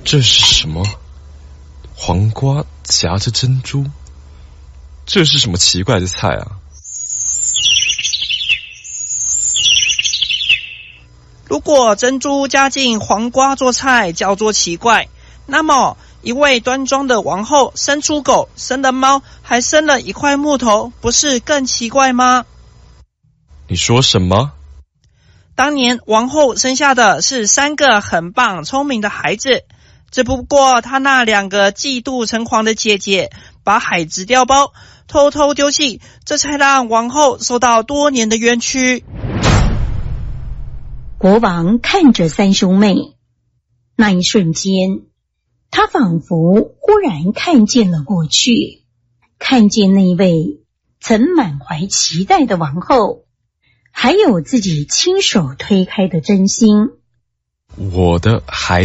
这是什么？黄瓜夹着珍珠，这是什么奇怪的菜啊？ 如果珍珠加进黄瓜做菜叫做奇怪，那么一位端庄的王后生出狗，生了猫，还生了一块木头，不是更奇怪吗？ 你说什么？ 当年王后生下的是3个很棒聪明的孩子，只不过她那2个嫉妒成狂的姐姐把孩子调包，偷偷丢弃，这才让王后受到多年的冤屈。 国王看着3兄妹，那一瞬间，他仿佛忽然看见了过去，看见那位曾满怀期待的王后，还有自己亲手推开的真心。 我的孩